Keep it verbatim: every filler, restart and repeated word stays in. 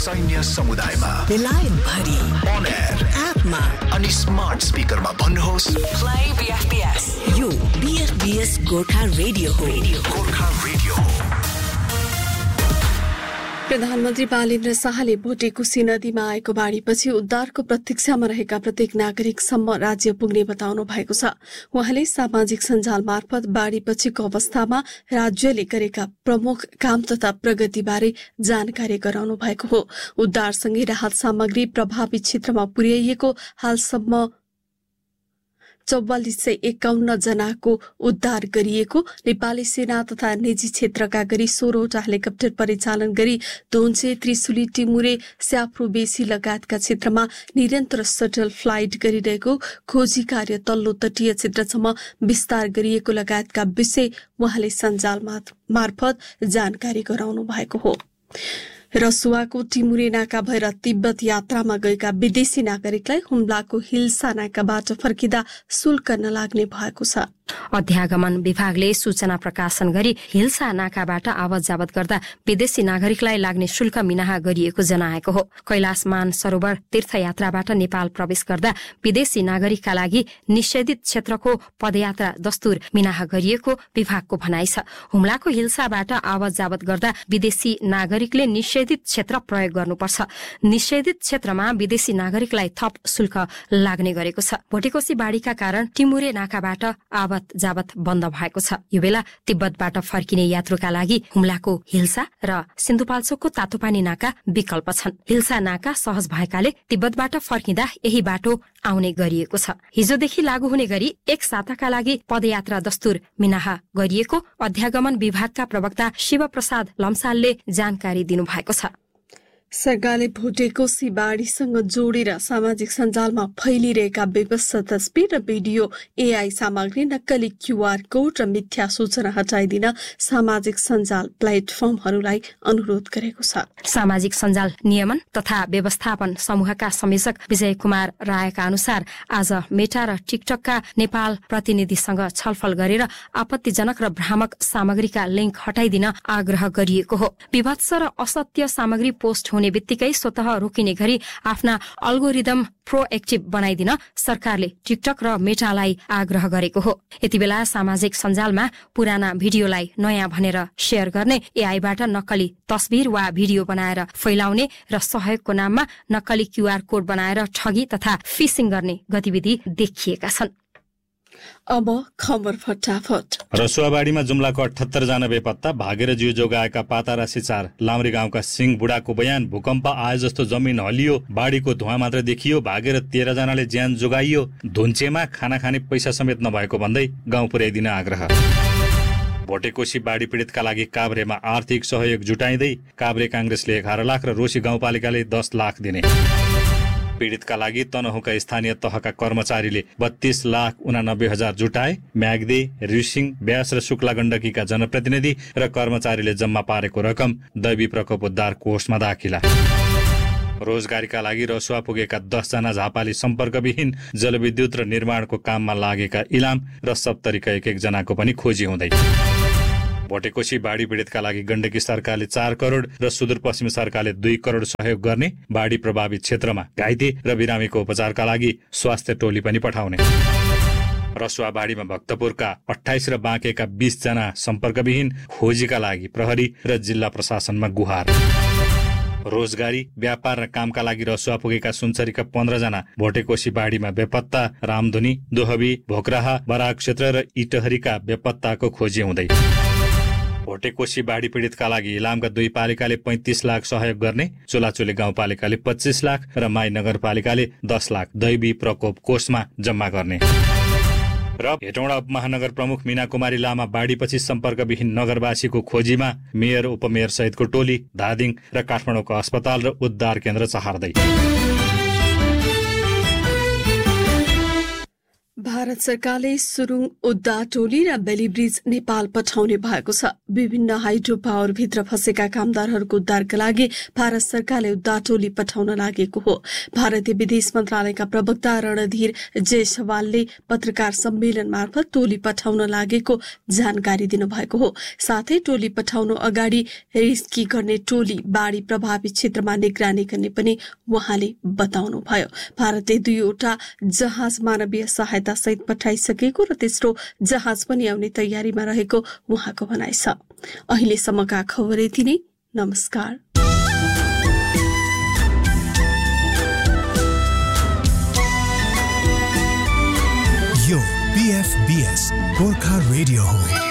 सैन्य समुदायमा बेलायत भरि on air एपमा अनि स्मार्ट स्पिकरमा भन्नुहोस् प्ले बीएफपीएस। यो बीएफपीएस गोर्खा रेडियो हो। गोर्खा रेडियो हो। प्रधानमन्त्री बालेन्द्र शाहले भोटे कोशी नदीमा आएको बाढीपछि उद्धारको प्रतीक्षामा रहेका प्रत्येक नागरिकसम्म राज्य पुग्ने बताउनु भएको छ। उहाँले सामाजिक सञ्जाल मार्फत बाढीपछिको अवस्थामा राज्यले गरेका प्रमुख काम तथा प्रगतिबारे जानकारी गराउनु भएको हो। उद्धारसँगै राहत सामग्री प्रभावित क्षेत्रमा पुर्याइएको हालसम्म चौवालिस सय एकाउन्न जनाको उद्धार गरिएको नेपाली सेना तथा निजी क्षेत्रका गरी सोह्रवटा हेलिकप्टर परिचालन गरी धोन्चे, त्रिशुली, टिमुरे, स्याफ्रो, बेसी लगायतका क्षेत्रमा निरन्तर सटल फ्लाइट गरिरहेको, खोजी कार्य तल्लो तटीय क्षेत्रसम्म विस्तार गरिएको लगायतका विषय उहाँले सञ्जाल मार्फत जानकारी गराउनु भएको हो। रसुवाको टिमुरे नाका भएर तिब्बत यात्रामा गएका विदेशी नागरिकलाई हुम्लाको हिल्सा नाकाबाट फर्किँदा शुल्क नलाग्ने भएको छ। अध्यागमन विभागले सूचना प्रकाशन गरी हिल्सा नाकाबाट आवत जावत गर्दा विदेशी नागरिकलाई लाग्ने शुल्क मिनाहा गरिएको जनाएको हो। कैलाश मानसरोवर तीर्थयात्राबाट नेपाल प्रवेश गर्दा विदेशी नागरिकका लागि निषेधित क्षेत्रको पदयात्रा दस्तुर मिनाहा गरिएको विभागको भनाइ छ। हुम्लाको हिल्साबाट आवत जावत गर्दा विदेशी नागरिकले निषेधित क्षेत्र प्रयोग गर्नुपर्छ। निषेधित क्षेत्रमा विदेशी नागरिकलाई थप शुल्क लाग्ने गरेको छ। भोटेकोशी बाढीका कारण टिमुरे नाकाबाट आवत जावत बन्द भएको छ। यो बेला तिब्बतबाट फर्किने यात्रुका लागि हुम्लाको हिल्सा र सिन्धुपाल्चोकको तातोपानी नाका विकल्प छन्। हिल्सा नाका सहज भएकाले तिब्बतबाट फर्किँदा यही बाटो आउने गरिएको छ। हिजोदेखि लागू हुने गरी एक साताका लागि पदयात्रा दस्तुर मिनाहा गरिएको अध्यागमन विभागका प्रवक्ता शिव प्रसाद लम्सालले जानकारी दिनुभएको छ। सरकारले भोटेकोशी बाढीसँग जोडेर सामाजिक सञ्जालमा फैलिरहेका बेबस तस्बिर र भिडियो, एआई सामग्री, नक्कली क्यूआर कोड र मिथ्या सूचना हटाइदिन सामाजिक सञ्जाल प्लेटफर्महरूलाई अनुरोध गरेको छ। सामाजिक सञ्जाल नियमन तथा व्यवस्थापन समूहका संयोजक विजय कुमार रायका अनुसार आज मेटा र टिकटकका नेपाल प्रतिनिधिसँग छलफल गरेर आपत्तिजनक र भ्रामक सामग्रीका लिंक हटाइदिन आग्रह गरिएको हो। विभत्स र असत्य सामग्री पोस्ट हुने बित्तिकै स्वतः रोकिने गरी आफ्ना अल्गोरिदम प्रोएक्टिभ बनाइदिन सरकारले टिकटक र मेटालाई आग्रह गरेको हो। यति बेला सामाजिक सञ्जालमा पुराना भिडियोलाई नयाँ भनेर शेयर गर्ने, एआईबाट नक्कली तस्बिर वा भिडियो बनाएर फैलाउने र सहयोगको नाममा नक्कली क्यूआर कोड बनाएर ठगी तथा फिसिङ गर्ने गतिविधि देखिएका छन्। अब खबर फटाफट। रसुवाबाडीमा जुम्लाको अठहत्तर जना बेपत्ता, भागेर जिउ जोगाएका पातारासी चार। लामरी गाउँका सिंह बुढाको बयान, भूकम्प आए जस्तो जमिन हलियो, बाढीको धुवा मात्र देखियो, भागेर तेह्र जनाले ज्यान जोगाइयो। धुन्चेमा खाना खाने पैसा समेत नभएको भन्दै गाउँ पुर्याइदिन आग्रह। भोटेकोशी बाढी पीडितका लागि काभ्रेमा आर्थिक सहयोग जुटाइँदै काभ्रे कांग्रेसले एघार लाख र रोशी गाउँपालिकाले दस लाख दिने। पीडितका लागि तनहुका स्थानीय तहका कर्मचारीले बत्तीस लाख उनानब्बे हजार जुटाए। म्याग्दे, रिसिङ, ब्यास र शुक्ला गण्डकीका जनप्रतिनिधि र कर्मचारीले जम्मा पारेको रकम दैवी प्रकोप उद्धार कोषमा दाखिला। रोजगारीका लागि रसुवा पुगेका दसजना झापाली सम्पर्कविहीन, जलविद्युत र निर्माणको काममा लागेका इलाम र सप्तरीका एक एक जनाको पनि खोजी हुँदै। भोटेकोशी बाढी पीडितका लागि गण्डकी सरकारले चार करोड र सुदूरपश्चिम सरकारले दुई करोड सहयोग गर्ने। बाढी प्रभावित क्षेत्रमा घाइते र बिरामीको उपचारका लागि स्वास्थ्य टोली पनि पठाउने। रसुवा बाढीमा भक्तपुरका अठाइस र बाँकेका बीस जना सम्पर्कविहीन, खोजीका लागि प्रहरी र जिल्ला प्रशासनमा गुहार। रोजगारी, व्यापार र कामका लागि रसुवा पुगेका सुनसरीका पन्ध्र जना भोटेकोशी बाढीमा बेपत्ता। रामधुनी, दोहबी, भोकराहा, बराक क्षेत्र र इटहरीका बेपत्ताको खोजी हुँदै। भोटेकोशी बाढी पीडितका लागि इलामका दुई पालिकाले पैंतिस लाख सहयोग गर्ने। चोलाचोली गाउँपालिकाले पच्चीस लाख र माई नगरपालिकाले दस लाख दैवी प्रकोप कोषमा जम्मा गर्ने। र हेटौँडा उपमहानगर प्रमुख मीना कुमारी लामा बाढीपछि सम्पर्कविहीन नगरवासीको खोजीमा। मेयर, उपमेयर सहितको टोली धादिङ र काठमाडौँको अस्पताल र उद्धार केन्द्र चहार्दै। भारत सरकारले सुरुङ उद्दा टोली र बेली ब्रिज नेपाल पठाउने भएको छ। विभिन्न हाइड्रो पावरभित्र फँसेका कामदारहरूको उद्धारका लागि भारत सरकारले उद्दा टोली पठाउन लागेको हो। भारतीय विदेश मन्त्रालयका प्रवक्ता रणधीर जयसवालले पत्रकार सम्मेलन मार्फत टोली पठाउन लागेको जानकारी दिनुभएको हो। साथै टोली पठाउनु अगाडि रेस्की गर्ने टोली बाढी प्रभावित क्षेत्रमा निगरानी गर्ने पनि उहाँले बताउनुभयो। भारतले दुईवटा जहाज मानवीय सहायता सहित पठाइसकेको र तेस्रो जहाज पनि आउने तयारीमा रहेको उहाँको भनाइ छ। अहिलेसम्मका खबर यति नै। नमस्कार। यो बीएफबीएस गोर्खा रेडियो हो।